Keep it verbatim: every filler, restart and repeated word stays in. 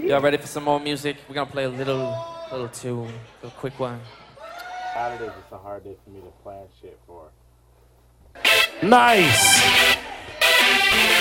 Y'all ready for some more music? We're gonna play a little, little tune, a quick one. Saturdays is a hard day for me to plan shit for. Nice.